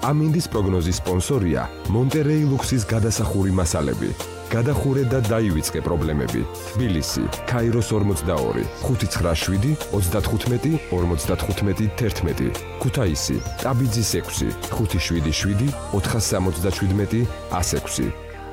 ამინდის პროგნოზის სპონსორია მონტერეი ლუქსის გადასახური მასალები. გადახურე და დაივიწყე პრობლემები. თბილისი, ქაიროს 42, 597, 35, 55, 11. ქუთაისი, ტაბიძის 6, 577, 477, 106.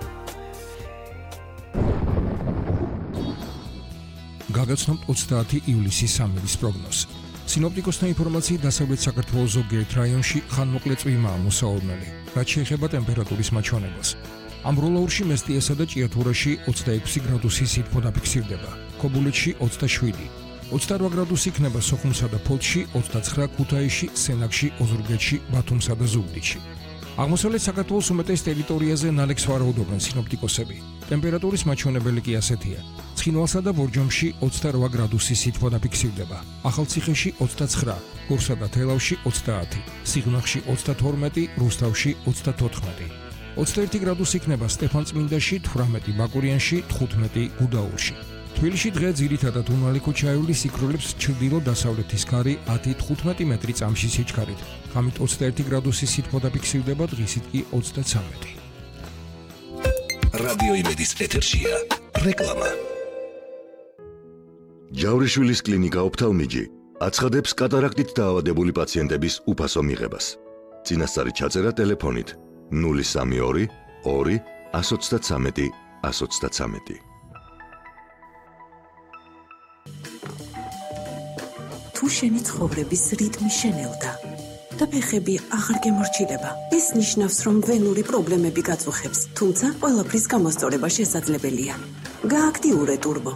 გაგაცნობთ 30 ივლისის სამინდის პროგნოზი. სინოპტიკოსთა ინფორმაციით დასავლეთ საქართველოს ზოგიერთ რაიონში ხანმოკლე წვიმაა მოსავალმელი, რაც შეეხება ტემპერატურის მაჩვენებას. ამბროლაურში, მესტიესა და ჭიათურაში 26 გრადუსი სითბო დაფიქსირდება, ქობულეთში 27, 28 გრადუსი იქნება სოხუმსა და ფოთში, 29 ქუთაისში, სენაკში, ოზურგეთში, ბათუმსა და ზუგდიდში. აღმოსავლეთ საქართველოს უმეტეს ტერიტორიაზე ნალექს ვარაუდობენ სინოპტიკოსები. ტემპერატურის მაჩვენებელი კი ასეთია. ცხინვალსა და ბორჯომში 28 გრადუსი სითბო დაფიქსირდება, ახალციხეში 29, გორსა და თელავში 30, სიღნაღში 32, რუსთავში 34. 21 გრადუსი იქნება სტეფანწმინდაში, 18 ბაკურიანში, 15 გუდაურში. თბილისში დღე ძირითადად უნვალი ქუჩაეული სიკროლებს ჩრდილო-დასავლეთის ქარი 10-15 მეტრი წამში სიჩქარით. ღამით 21 გრადუსი სითბო დაფიქსირდება, დღისით კი 33. რადიო იმედის ეთერშია რეკლამა. ჯავრიშვილის კლინიკა ოფთალმიჯი აცხადებს კატარაქტით დაავადებული პაციენტების უფასო მიღებას. წინასწარი ჩაწერა ტელეფონით 032 2 133 133. თუ შენი ცხოვრების რიტმი შენელდა და ფეხები აღარ გემორჩილება, ეს ნიშნავს, რომ ვენური პრობლემები გაწუხებს, თუმცა ყველაფრის გამოსწორება შესაძლებელია. გააქტიურე ტურბო.